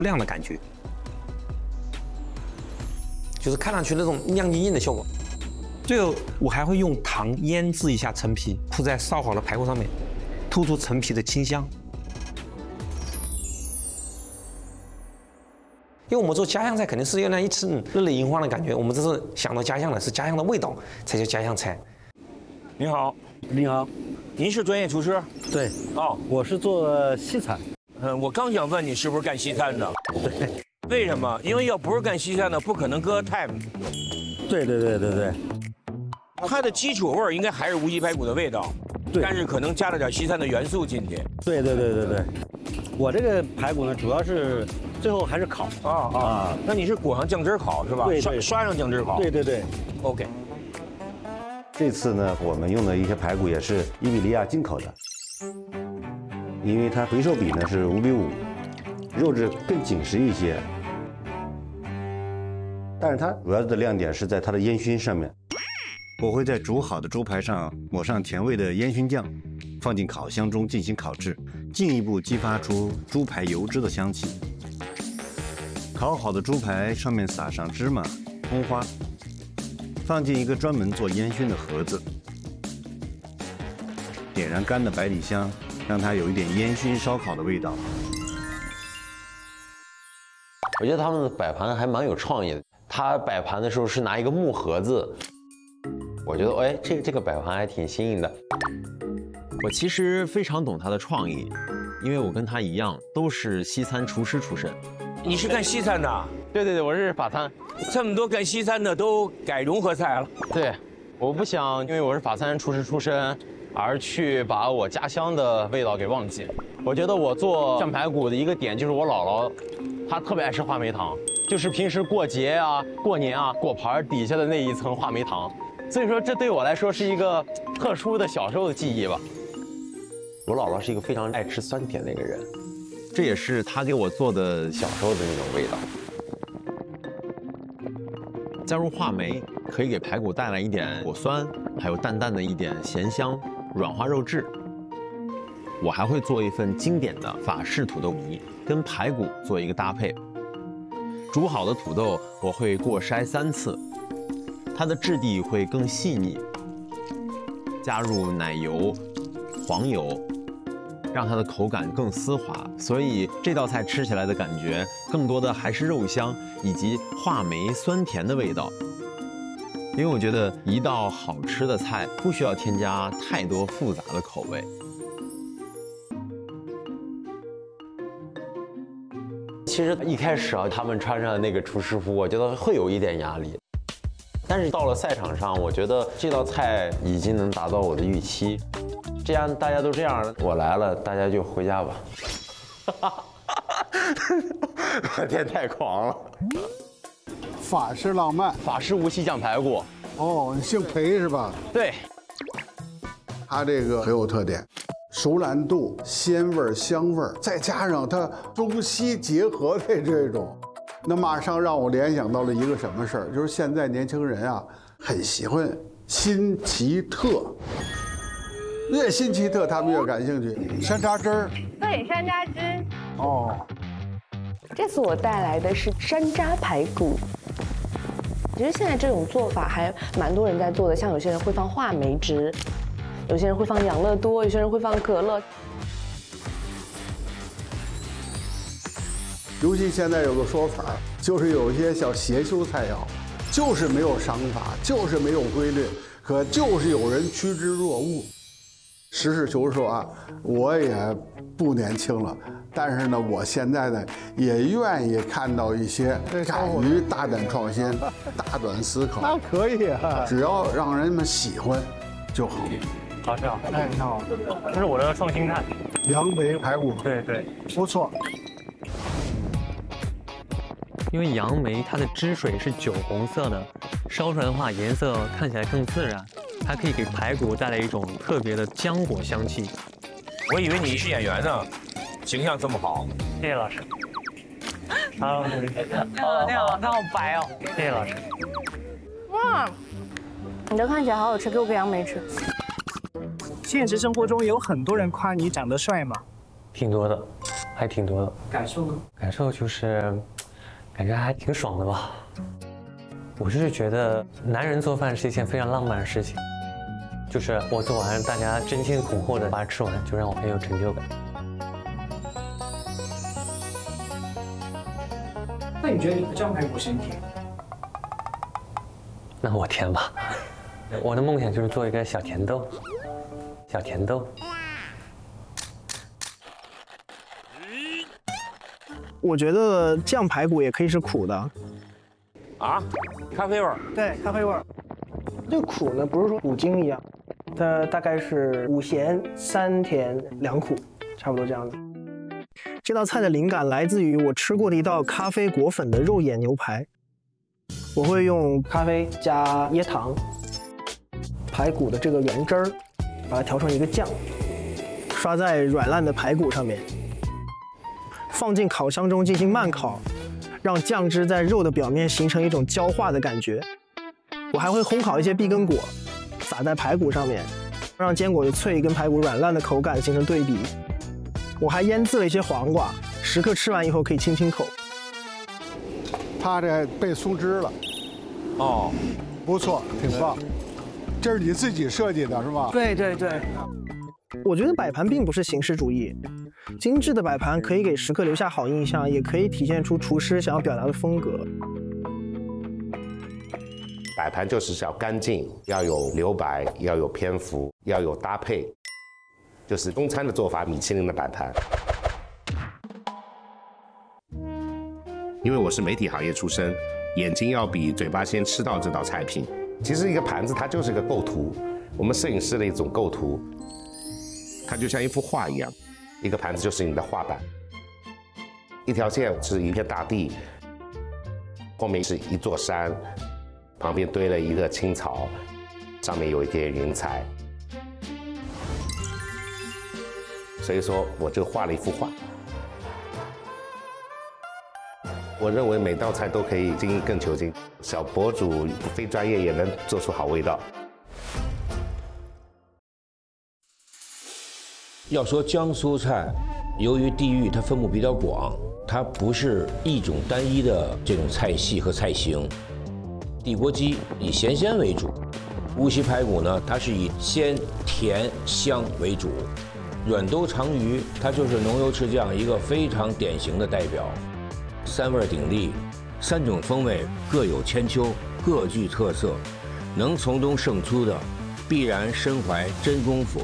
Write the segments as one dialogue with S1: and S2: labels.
S1: 亮的感觉，就是看上去那种亮晶晶的效果。最后我还会用糖腌制一下陈皮，铺在烧好的排骨上面，突出陈皮的清香。因为我们做家乡菜，肯定是要让一吃热泪盈眶的感觉。我们这是想到家乡了，是家乡的味道才叫家乡菜。
S2: 您好，
S3: 你好，
S2: 您是专业厨师？
S3: 对，
S2: 哦，
S3: 我是做西餐。
S2: 我刚想问你是不是干西餐的？
S3: 对，
S2: 为什么？因为要不是干西餐的，不可能搁 time。
S3: 对，
S2: 它的基础味儿应该还是无锡排骨的味道，
S3: 对，
S2: 但是可能加了点西餐的元素进去。
S3: 对。我这个排骨呢，主要是最后还是烤。
S2: 那你是裹上酱汁烤是吧？
S3: 对，
S2: 刷上酱汁烤。
S3: 对。
S2: OK。
S4: 这次呢，我们用的一些排骨也是伊比利亚进口的，因为它回收比呢是5:5，肉质更紧实一些。但是它主要的亮点是在它的烟熏上面，我会在煮好的猪排上抹上甜味的烟熏酱，放进烤箱中进行烤制，进一步激发出猪排油脂的香气。烤好的猪排上面撒上芝麻、葱花，放进一个专门做烟熏的盒子，点燃干的百里香，让它有一点烟熏烧烤的味道。
S5: 我觉得他们的摆盘还蛮有创意的。他摆盘的时候是拿一个木盒子，我觉得哎，这个摆盘还挺新颖的。
S6: 我其实非常懂他的创意，因为我跟他一样都是西餐厨师出身。
S2: 你是干西餐的？
S6: 对，我是法餐。
S2: 这么多干西餐的都改融合菜了。
S6: 对，我不想因为我是法餐厨师出身，而去把我家乡的味道给忘记。我觉得我做酱排骨的一个点就是我姥姥，她特别爱吃话梅糖，就是平时过节啊、过年啊，果盘底下的那一层话梅糖。所以说，这对我来说是一个特殊的小时候的记忆吧。
S5: 我姥姥是一个非常爱吃酸甜的一个人，
S6: 这也是她给我做的
S5: 小时候的那种味道。
S6: 加入话梅可以给排骨带来一点果酸，还有淡淡的一点咸香，软化肉质。我还会做一份经典的法式土豆泥，跟排骨做一个搭配。煮好的土豆我会过筛3次，它的质地会更细腻。加入奶油、黄油，让它的口感更丝滑，所以这道菜吃起来的感觉更多的还是肉香以及话梅酸甜的味道。因为我觉得一道好吃的菜不需要添加太多复杂的口味。
S5: 其实一开始啊，他们穿上那个厨师服，我觉得会有一点压力。但是到了赛场上，我觉得这道菜已经能达到我的预期。这样大家都这样，我来了，大家就回家吧。我天，太狂了！
S7: 法式浪漫，
S6: 法式无锡酱排骨。
S7: 哦，你姓裴是吧？
S6: 对，
S7: 它这个很有特点，熟烂度、鲜味、香味，再加上它中西结合的这种，那马上让我联想到了一个什么事儿，就是现在年轻人啊，很喜欢新奇特，越新奇特他们越感兴趣。山楂汁儿，
S8: 对，山楂汁。
S7: 哦，
S8: 这次我带来的是山楂排骨。其实现在这种做法还蛮多人在做的，像有些人会放话梅汁，有些人会放养乐多，有些人会放可乐。
S7: 尤其现在有个说法，就是有一些小邪修菜肴，就是没有章法，就是没有规律，可就是有人趋之若鹜。实事求是说啊，我也不年轻了，但是呢，我现在呢也愿意看到一些敢于大胆创新、大胆思考。那可以啊，只要让人们喜欢就好。
S9: 老师好，哎，你好，这是我的创新菜，
S7: 杨梅排骨，
S9: 对，
S7: 不错。
S9: 因为杨梅它的汁水是酒红色的，烧出来的话颜色看起来更自然，它可以给排骨带来一种特别的浆果香气。
S2: 我以为你是演员呢，形象这么好。
S9: 谢谢老师。好，
S8: 你好，他好白哦。
S9: 谢谢老师。
S8: 哇，你这看起来好好吃，给我个杨梅吃。
S10: 现实生活中有很多人夸你长得帅吗？
S5: 挺多的，
S9: 还挺多的。
S10: 感受呢？
S9: 感受就是，感觉还挺爽的吧。我是觉得男人做饭是一件非常浪漫的事情，就是我做完，大家争先恐后的把它吃完，就让我很有成就感。
S10: 那你觉得你的酱排骨谁甜？
S9: 那我甜吧。我的梦想就是做一个小甜豆，小甜豆。
S11: 我觉得酱排骨也可以是苦的。
S2: 啊，咖啡味儿。
S11: 对，咖啡味儿。这个苦呢，不是说苦精一样，它大概是5咸3甜2苦，差不多这样的。这道菜的灵感来自于我吃过的一道咖啡裹粉的肉眼牛排。我会用咖啡加椰糖，排骨的这个原汁儿，把它调成一个酱，刷在软烂的排骨上面，放进烤箱中进行慢烤，让酱汁在肉的表面形成一种焦化的感觉。我还会烘烤一些碧根果，撒在排骨上面，让坚果的脆跟排骨软烂的口感形成对比。我还腌制了一些黄瓜，食客吃完以后可以清清口。
S7: 它这被酥汁了，
S2: 哦，
S7: 不错，挺棒。这是你自己设计的是吧？
S11: 对对对。我觉得摆盘并不是形式主义，精致的摆盘可以给食客留下好印象，也可以体现出厨师想要表达的风格。
S12: 摆盘就是要干净，要有留白，要有篇幅，要有搭配，就是中餐的做法，米其林的摆盘。因为我是媒体行业出身，眼睛要比嘴巴先吃到这道菜品。其实一个盘子它就是一个构图，我们摄影师的一种构图，它就像一幅画一样，一个盘子就是你的画板，一条线是一片大地，后面是一座山，旁边堆了一个青草，上面有一点云彩，所以说我就画了一幅画。我认为每道菜都可以精益更求精，小博主非专业也能做出好味道。
S13: 要说江苏菜，由于地域它分布比较广，它不是一种单一的这种菜系和菜型。地锅鸡以咸鲜为主，无锡排骨呢，它是以鲜甜香为主，软兜长鱼它就是浓油赤酱一个非常典型的代表。3味鼎立，3种风味各有千秋，各具特色，能从中胜出的，必然身怀真功夫。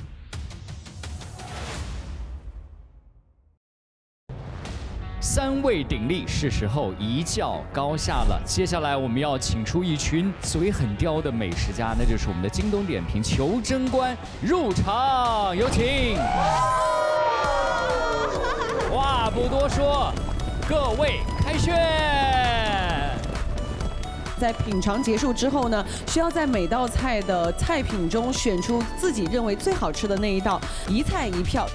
S14: 3味鼎立，是时候一较高下了。接下来我们要请出一群嘴很刁的美食家，那就是我们的京东点评求真官入场，有请。话不多说，各位开选。
S15: 在品尝结束之后呢，需要在每道菜的菜品中选出自己认为最好吃的那一道，一菜一票。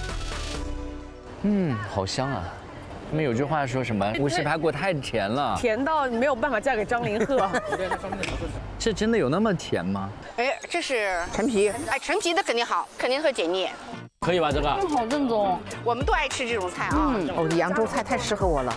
S16: 好香啊！他们有句话说什么？无锡排骨太甜了，
S8: 甜到你没有办法嫁给张凌赫。
S16: 是真的有那么甜吗？
S17: 哎，这是陈皮，哎，陈皮的肯定好，肯定会解腻。
S16: 可以吧？这个
S17: 好正宗，我们都爱吃这种菜啊。
S8: 哦，扬州菜太适合我了。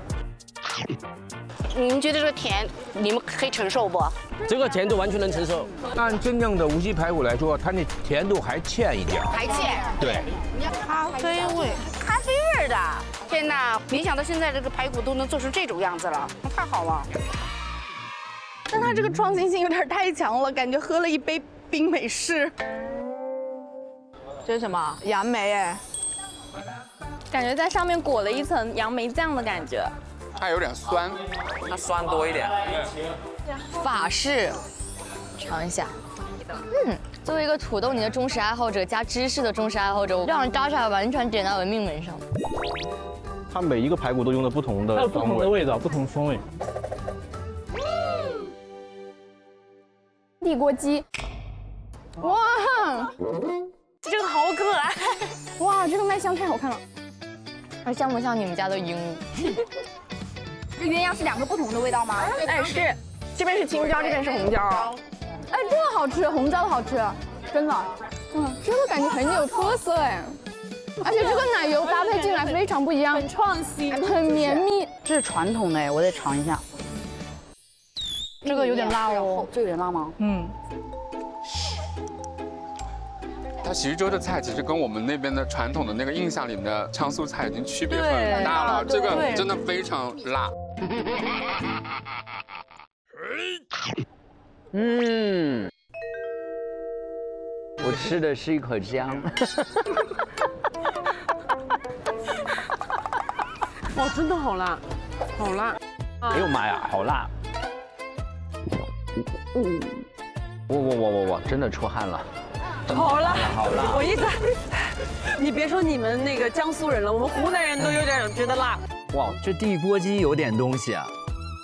S17: 你们觉得这个甜，你们可以承受不？
S16: 这个甜度完全能承受。
S2: 按真正的无锡排骨来说，它那甜度还欠一点。
S17: 还欠。
S2: 对。
S17: 咖啡味，咖啡味的，天哪！没想到现在这个排骨都能做成这种样子了，太好了。
S18: 但它这个创新性有点太强了，感觉喝了一杯冰美式。
S19: 这是什么？杨梅哎，感觉在上面裹了一层杨梅酱的感觉。
S20: 它有点酸，
S16: 它酸多一点。
S19: 法式，尝一下。
S21: 作为一个土豆泥的忠实爱好者加芝士的忠实爱好者，这样扎下来完全点在我的命门上。
S3: 它每一个排骨都用了不同的，它有不同的味道，不同风味。
S19: 地锅鸡，哇，这个好可爱！哇，这个麦香太好看了。它像不像你们家的鹦鹉？
S18: 这鸳鸯是2个不同的味道吗？
S8: 哎，是，这边是青椒，这边是红椒。
S19: 哎，这个好吃，红椒的好吃，真的。这个感觉很有特色哎。 而且这个奶油搭配进来非常不一样，
S15: 很创新，
S19: 很绵密。
S17: 这是传统的，我得尝一下。这个有点辣哦，这有点辣吗？
S20: 嗯。它徐州的菜其实跟我们那边的传统的那个印象里面的江苏菜已经区别很大了，这个真的非常辣。
S16: 嗯，我吃的是一口姜。
S15: 哇，真的好辣，好辣！
S16: 哎呦妈呀，好辣！我真的出汗了。
S15: 好辣，
S16: 好辣！
S15: 我一直，你别说你们那个江苏人了，我们湖南人都有点觉得辣。
S16: 哇，这地锅鸡有点东西啊！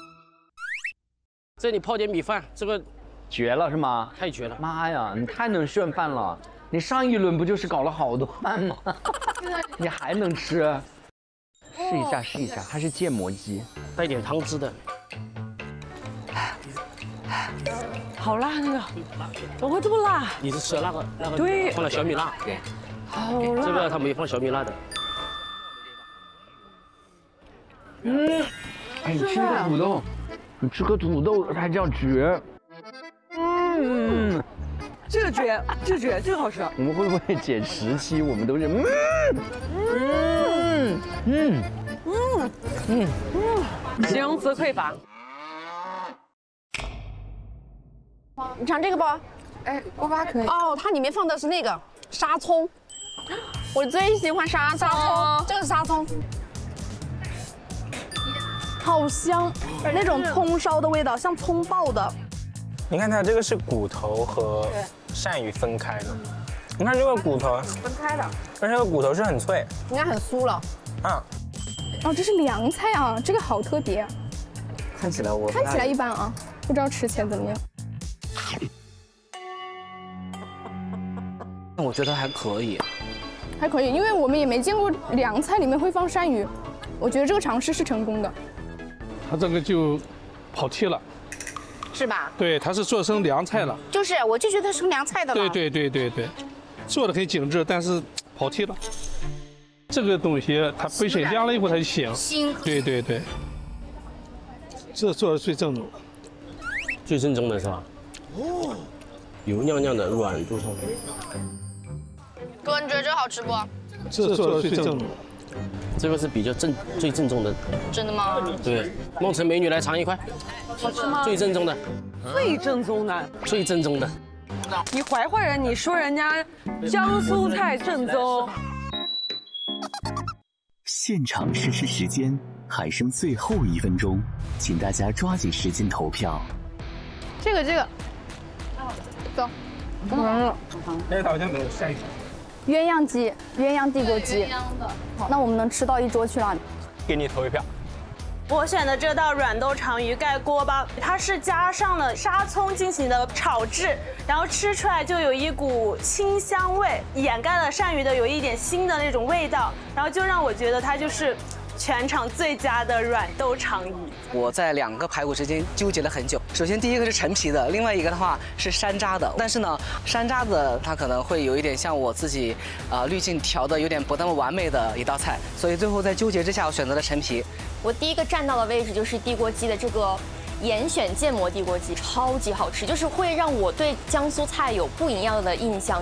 S22: 这里泡点米饭，这个
S16: 绝了是吗？
S22: 太绝了！
S16: 妈呀，你太能炫饭了！你上一轮不就是搞了好多饭吗？你还能吃？试一下，试一下，它是芥末鸡，
S22: 带点汤汁的。
S15: 好辣那个，怎么会这么辣？
S22: 你是吃了那个
S15: 对，
S22: 放了小米辣。
S15: 好辣。
S22: 这个他没放小米辣的。
S16: 哎，你吃个土豆，你吃个土豆还这样绝。
S15: 这个绝，这个好吃。
S16: 我们会不会减10期？我们都是
S15: 形容词匮乏。
S19: 你尝这个不？哎，锅巴可以。哦，它里面放的是那个沙葱，我最喜欢沙葱，这个是沙葱，
S18: 好香，那种葱烧的味道，像葱爆的。
S10: 你看它这个是骨头和鳝鱼分开的，你看这个骨头
S19: 分开的，
S10: 而且这个骨头是很脆，
S19: 应该很酥了。
S10: 啊，
S18: 哦，这是凉菜啊，这个好特别。
S10: 看起来
S18: 一般啊，不知道吃起来怎么样。
S22: 我觉得还可以，
S18: 还可以，因为我们也没见过凉菜里面会放鳝鱼，我觉得这个尝试是成功的。
S23: 它这个就跑题了，
S17: 是吧？
S23: 对，它是做成凉菜了。
S17: 就是，我就觉得是凉菜的了。
S23: 对，做的很精致，但是跑题了。这个东西它本身凉了以后它就腥。对，这做的最正宗，
S22: 最正宗的是吧？哦，油亮亮的软度上去。
S21: 哥，你觉得这好吃不？
S23: 这做的最正宗。
S22: 这个是比较最正宗的。
S21: 真的吗？
S22: 对，梦辰美女来尝一块。
S15: 好吃吗？
S22: 最正宗的。
S15: 最正宗的。
S22: 最正宗的。
S15: 你坏坏人，你说人家江苏菜正宗。
S24: 现场实时时间还剩最后1分钟，请大家抓紧时间投票。
S19: 这个，走，完了。
S10: 这好像没有鳝鱼。
S18: 鸳鸯鸡，鸳鸯地锅鸡。好，那我们能吃到一桌去了。
S10: 给你投一票。
S25: 我选的这道软豆肠鱼盖锅巴，它是加上了沙葱进行的炒制，然后吃出来就有一股清香味，掩盖了鳝鱼的有一点腥的那种味道，然后就让我觉得它就是全场最佳的软豆肠鱼。
S26: 我在2个排骨之间纠结了很久。首先第一个是陈皮的，另外一个的话是山楂的。但是呢，山楂的它可能会有一点像我自己滤镜调的有点不那么完美的一道菜，所以最后在纠结之下，我选择了陈皮。
S21: 我第一个站到的位置就是地锅鸡的这个严选芥末地锅鸡，超级好吃，就是会让我对江苏菜有不一样的印象。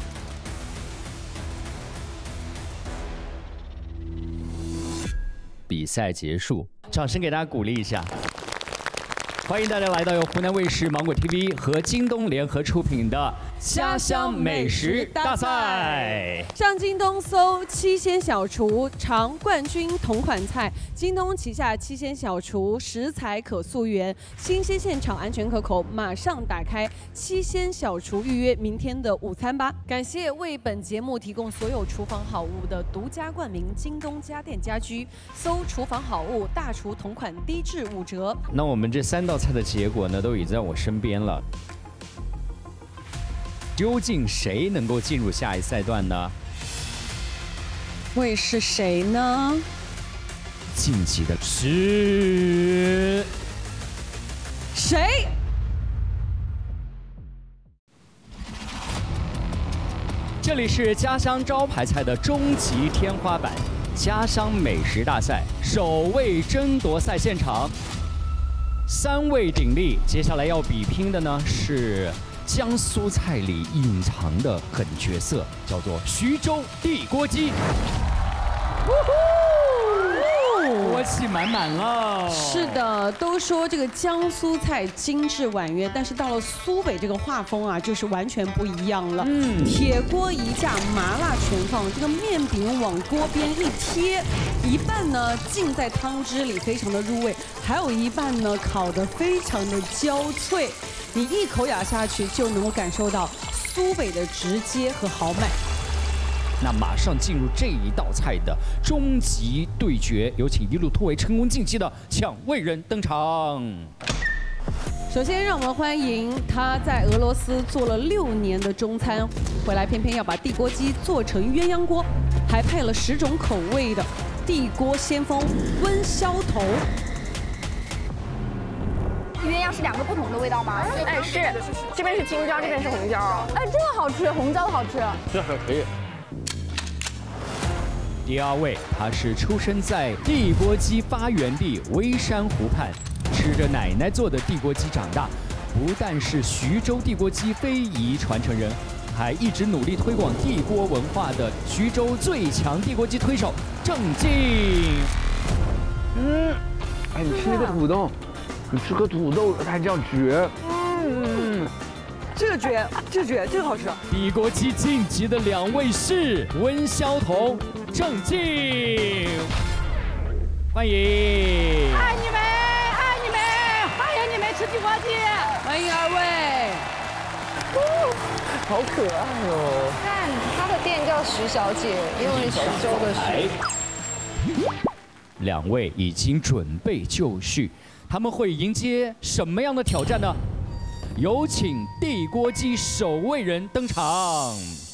S14: 比赛结束，掌声给大家鼓励一下。欢迎大家来到由湖南卫视、芒果 TV 和京东联合出品的家乡美食大赛。
S15: 上京东搜七鲜小厨尝冠军同款菜，京东旗下七鲜小厨食材可溯源，新鲜现炒安全可口，马上打开七鲜小厨预约明天的午餐吧。感谢为本节目提供所有厨房好物的独家冠名京东家电家居，搜厨房好物大厨同款低至5折。
S14: 那我们这3道菜的结果呢，都已在我身边了。究竟谁能够进入下一赛段呢？
S15: 会是谁呢？
S14: 晋级的是
S15: 谁？
S14: 这这里是家乡招牌菜的终极天花板——家乡美食大赛首位争夺赛现场，3位鼎立。接下来要比拼的呢是江苏菜里隐藏的狠角色，叫做徐州地锅鸡。锅气满满了。
S15: 是的，都说这个江苏菜精致婉约，但是到了苏北这个画风啊，就是完全不一样了。铁锅一架，麻辣全放，这个面饼往锅边一贴，一半呢浸在汤汁里，非常的入味，还有一半呢烤得非常的焦脆，你一口咬下去就能够感受到苏北的直接和豪迈。
S14: 那马上进入这一道菜的终极对决，有请一路突围成功晋级的抢位人登场。
S15: 首先，让我们欢迎他在俄罗斯做了6年的中餐，回来偏偏要把地锅鸡做成鸳鸯锅，还配了10种口味的地锅先锋温消头。
S19: 鸳鸯是2个不同的味道吗？哎，是，这边是青椒，这边是红椒。哎，这个好吃，红椒的好吃。
S22: 这还可以。
S14: 第2位，他是出生在地锅鸡发源地微山湖畔，吃着奶奶做的地锅鸡长大，不但是徐州地锅鸡非遗传承人，还一直努力推广地锅文化的徐州最强地锅鸡推手郑静。
S16: 哎，你吃那个土豆，你吃个土豆它叫绝。
S15: 这个绝，这个好吃。
S14: 地锅鸡晋级的2位是温消头、郑静，欢迎！
S1: 爱你们，爱你们，欢迎你们吃地锅鸡！
S15: 欢迎2位。
S16: 好可爱哦！
S19: 看他的店叫徐小姐，因为徐州的徐。
S14: 2位已经准备就绪，他们会迎接什么样的挑战呢？有请地锅鸡守卫人登场。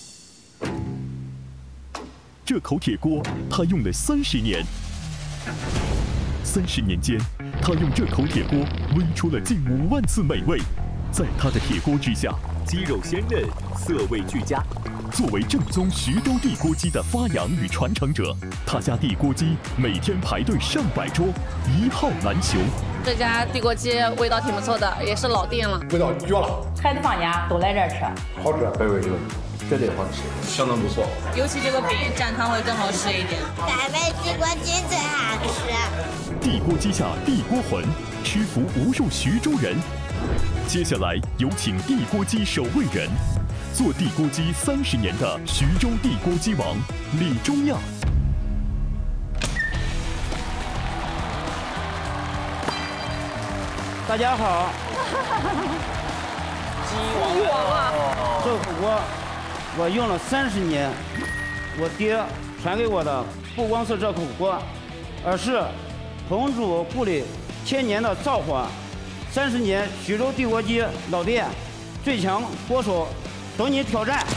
S4: 这口铁锅，他用了30年。30年间，他用这口铁锅煨出了近5万次美味。在他的铁锅之下，鸡肉鲜嫩，色味俱佳。作为正宗徐州地锅鸡的发扬与传承者，他家地锅鸡每天排队上百桌，一号难求。
S5: 这家地锅鸡味道挺不错的，也是老店了。
S6: 味道绝了，
S5: 孩子放假都来这儿吃。
S6: 好吃，百味有，绝对好吃，相当不错。
S5: 尤其这个饼蘸汤会更好吃一点。
S7: 咱们地锅鸡最好吃。
S4: 地锅鸡下地锅魂，吃服无数徐州人。接下来有请地锅鸡守卫人，做地锅鸡30年的徐州地锅鸡王李忠亚。
S9: 大家好。
S5: 鸡王啊！
S9: 这火锅我用了30年，我爹传给我的不光是这口锅，而是烹煮故里1000年的造化。30年徐州地锅鸡老店最强锅手等你挑战。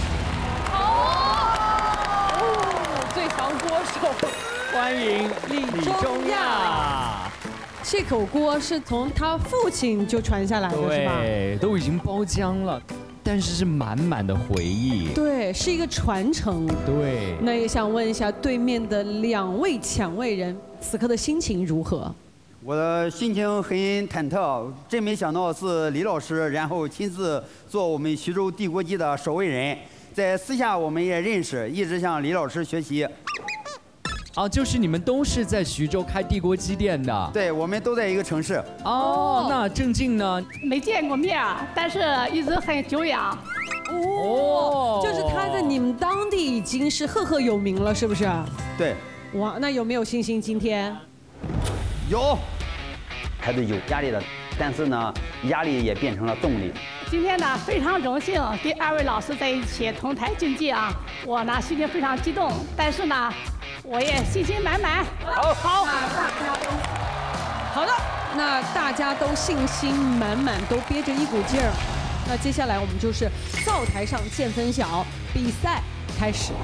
S15: 最强锅手，
S14: 欢迎李忠亚。
S15: 这口锅是从他父亲就传下来的，是吧？
S14: 对，都已经包浆了，但是是满满的回忆。
S15: 对，是一个传承。
S14: 对。
S15: 那也想问一下对面的2位抢位人，此刻的心情如何？
S9: 我的心情很忐忑，真没想到是李老师，然后亲自做我们徐州地锅鸡的守卫人。在私下我们也认识，一直向李老师学习。
S14: 啊，就是你们都是在徐州开地锅鸡店的？
S9: 对，我们都在一个城市。
S14: 哦，那郑静呢？
S1: 没见过面，但是一直很久仰。
S15: 哦，就是他在你们当地已经是赫赫有名了，是不是？
S9: 对。
S15: 哇，那有没有信心今天？
S9: 有。还是有压力的，但是呢，压力也变成了动力。
S1: 今天呢，非常荣幸跟2位老师在一起同台竞技啊！我呢心情非常激动，但是呢，我也信心满满。
S15: 好的，那大家都信心满满，都憋着一股劲儿。那接下来我们就是灶台上见分晓，比赛开始。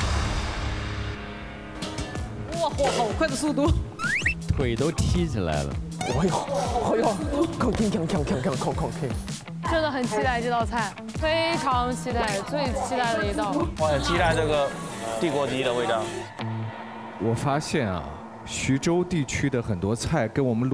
S15: 哇，好快的速度！
S14: 腿都踢起来了。
S16: 哎呦，哎呦，靠！
S2: 真的很期待这道菜，非常期待，最期待的一道。
S22: 我很期待这个地锅鸡的味道。
S3: 我发现啊，徐州地区的很多菜跟我们